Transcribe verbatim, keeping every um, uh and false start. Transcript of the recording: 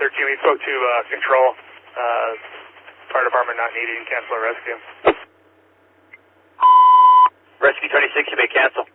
thirteen, we spoke to uh, control. Uh, fire department not needed. Cancel our rescue. Rescue twenty-six, you may cancel.